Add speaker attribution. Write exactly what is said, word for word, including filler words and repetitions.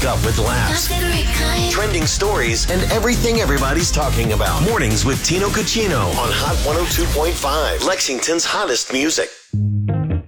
Speaker 1: wake up with laughs, trending stories, and everything everybody's talking about. Mornings with Tino Cucino on Hot one oh two point five, Lexington's hottest music.